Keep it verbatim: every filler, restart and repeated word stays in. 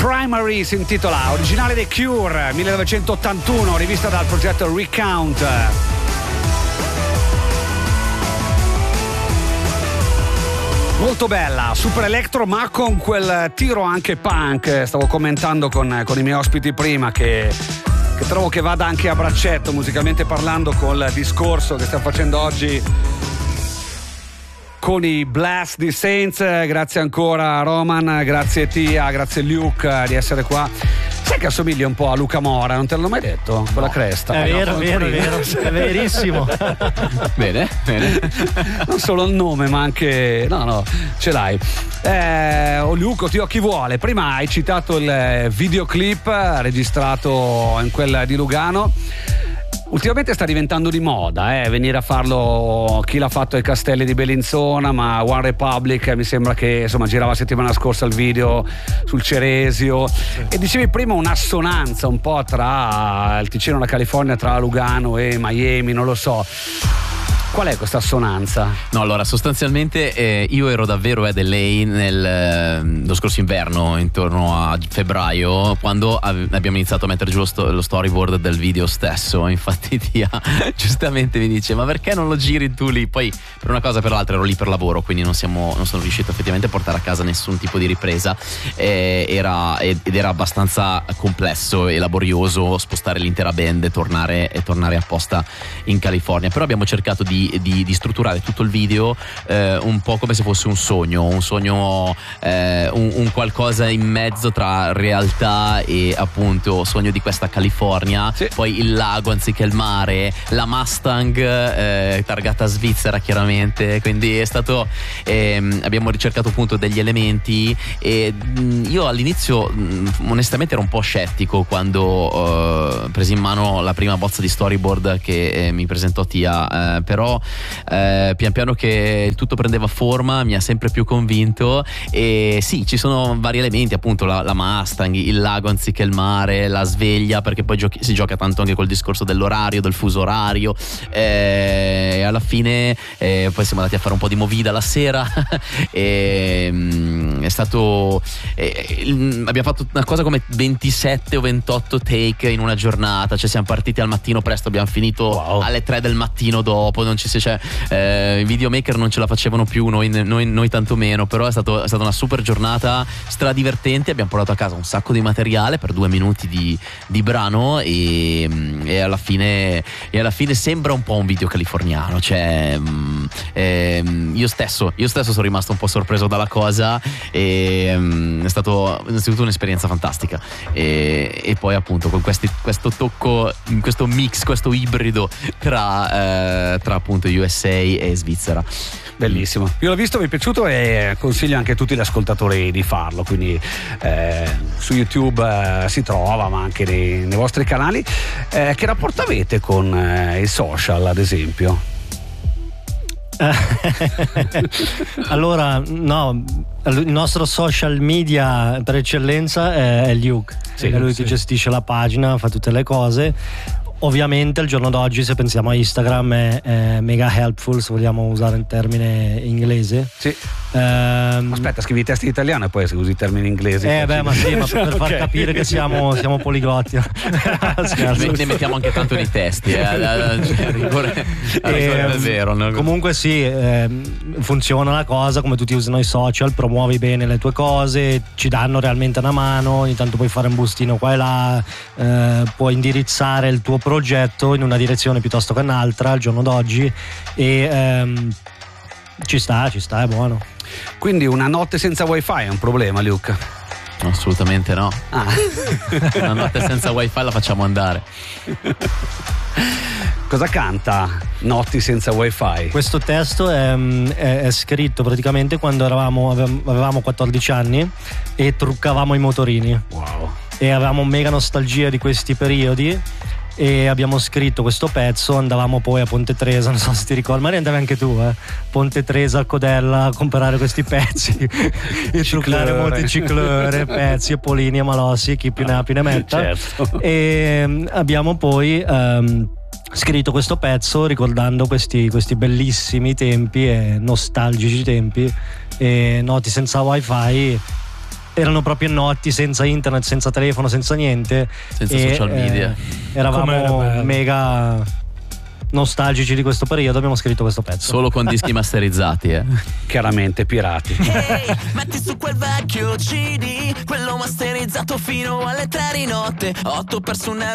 Primary si intitola, originale dei Cure, millenovecentottantuno, rivista dal progetto Recount. Molto bella, super electro, ma con quel tiro anche punk. Stavo commentando con, con i miei ospiti prima che, che trovo che vada anche a braccetto, musicalmente parlando, col discorso che stiamo facendo oggi con i Blast di Saints. Grazie ancora Roman, grazie Tia, grazie Luke di essere qua. Sai che assomiglia un po' a Luca Mora, non te l'ho mai detto? Con la cresta. È vero, no, vero, vero, è verissimo. Bene, bene. Non solo il nome, ma anche... No, no, ce l'hai. Eh, o Luca, Tio, chi vuole. Prima hai citato il videoclip registrato in quel di Lugano. Ultimamente sta diventando di moda eh, venire a farlo. Chi l'ha fatto ai Castelli di Bellinzona, ma One Republic mi sembra che insomma girava settimana scorsa il video sul Ceresio. Sì. E dicevi prima un'assonanza un po' tra il Ticino e la California, tra Lugano e Miami, non lo so. Qual è questa assonanza? No, allora sostanzialmente eh, io ero davvero ad L A nel, eh, lo scorso inverno, intorno a febbraio, quando av- abbiamo iniziato a mettere giù lo, sto- lo storyboard del video stesso. Infatti Tia giustamente mi dice: ma perché non lo giri tu lì? Poi per una cosa o per l'altra ero lì per lavoro, quindi non, siamo, non sono riuscito effettivamente a portare a casa nessun tipo di ripresa. Eh, era, ed era abbastanza complesso e laborioso spostare l'intera band e tornare, e tornare apposta in California. Però abbiamo cercato di Di, di strutturare tutto il video eh, un po' come se fosse un sogno, un sogno, eh, un, un qualcosa in mezzo tra realtà e appunto sogno di questa California. Sì. Poi il lago anziché il mare, la Mustang eh, targata Svizzera chiaramente, quindi è stato ehm, abbiamo ricercato appunto degli elementi e mh, io all'inizio mh, onestamente ero un po' scettico quando eh, presi in mano la prima bozza di storyboard che eh, mi presentò Tia, eh, però Eh, pian piano che il tutto prendeva forma mi ha sempre più convinto. E sì, ci sono vari elementi, appunto la, la Mustang, il lago anziché il mare, la sveglia, perché poi giochi, si gioca tanto anche col discorso dell'orario, del fuso orario, eh, e alla fine eh, poi siamo andati a fare un po' di movida la sera e mh, è stato eh, il, abbiamo fatto una cosa come ventisette o ventotto take in una giornata, cioè siamo partiti al mattino presto, abbiamo finito wow. alle tre del mattino dopo, non ci si, cioè, eh, i videomaker non ce la facevano più, noi, noi, noi tanto meno, però è, stato, è stata una super giornata stradivertente. Abbiamo portato a casa un sacco di materiale per due minuti di, di brano e, e, alla fine, e alla fine sembra un po' un video californiano, cioè eh, io stesso io stesso sono rimasto un po' sorpreso dalla cosa e è stato innanzitutto un'esperienza fantastica e, e poi appunto con questi, questo tocco, questo mix, questo ibrido tra, eh, tra appunto U S A e Svizzera. Bellissimo, io l'ho visto, mi è piaciuto e consiglio anche a tutti gli ascoltatori di farlo, quindi eh, su YouTube eh, si trova, ma anche nei, nei vostri canali. Eh, che rapporto avete con eh, i social, ad esempio? Allora, no, il nostro social media per eccellenza è, è Luke, sì, è lui sì. che gestisce la pagina, fa tutte le cose. Ovviamente al giorno d'oggi, se pensiamo a Instagram, è, è mega helpful, se vogliamo usare il termine inglese. Sì. Um, Aspetta, scrivi i testi in italiano e poi usi i termini inglesi. Eh beh, ma sì, ma per okay. far capire che siamo, siamo poliglotti. Ne, ne mettiamo anche tanto nei testi, eh. Cioè, rigore, rigore è vero, no? Comunque sì, eh, funziona la cosa, come tutti usano i social, promuovi bene le tue cose, ci danno realmente una mano, ogni tanto puoi fare un bustino qua e là, eh, puoi indirizzare il tuo progetto in una direzione piuttosto che un'altra al giorno d'oggi e ehm, ci sta, ci sta, è buono. Quindi una notte senza wifi è un problema, Luke? No, assolutamente no. Ah. Una notte senza wifi la facciamo andare. Cosa canta Notti senza wifi? Questo testo è, è, è scritto praticamente quando eravamo, avevamo quattordici anni e truccavamo i motorini. Wow. E avevamo mega nostalgia di questi periodi e abbiamo scritto questo pezzo. Andavamo poi a Ponte Tresa, non so se ti ricordi, ma ne andavi anche tu, eh? Ponte Tresa, a Codella, a comprare questi pezzi e truccare molti ciclore, pezzi e polini e malossi, chi più ne ha più ne metta. Certo. E abbiamo poi um, scritto questo pezzo ricordando questi, questi bellissimi tempi e nostalgici tempi, e Notti senza wifi erano proprio notti, senza internet, senza telefono, senza niente, senza e, social media. Eh, eravamo bello. mega nostalgici di questo periodo, abbiamo scritto questo pezzo. Solo con dischi masterizzati, eh. Chiaramente pirati. Ehi, metti su quel vecchio C D, quello masterizzato fino alle tre di notte. Otto perso un